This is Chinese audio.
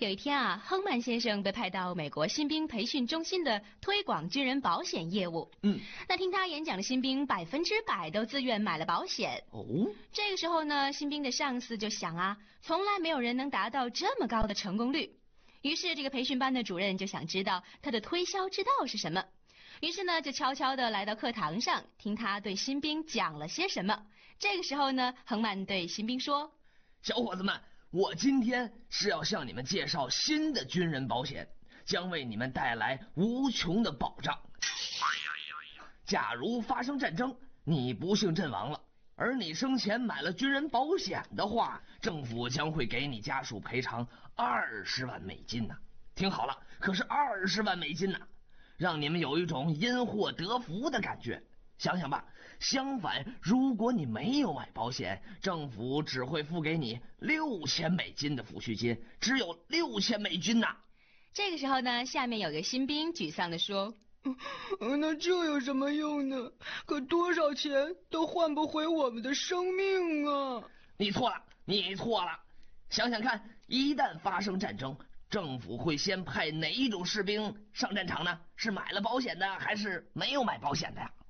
有一天啊，亨曼先生被派到美国新兵培训中心的推广军人保险业务。那听他演讲的新兵100%都自愿买了保险。这个时候呢，新兵的上司就想啊，从来没有人能达到这么高的成功率。于是这个培训班的主任就想知道他的推销之道是什么。于是呢，就悄悄地来到课堂上，听他对新兵讲了些什么。这个时候呢，亨曼对新兵说： 小伙子们，我今天是要向你们介绍新的军人保险，将为你们带来无穷的保障。假如发生战争，你不幸阵亡了，而你生前买了军人保险的话，政府将会给你家属赔偿20万美金呢。听好了，可是20万美金呢，让你们有一种因祸得福的感觉。想想吧，相反，如果你没有买保险，政府只会付给你6000美金的抚恤金，只有6000美金呐。 这个时候呢，下面有个新兵沮丧地说： 那这有什么用呢？可多少钱都换不回我们的生命啊！ 你错了，你错了。想想看，一旦发生战争，政府会先派哪一种士兵上战场呢？是买了保险的，还是没有买保险的呀？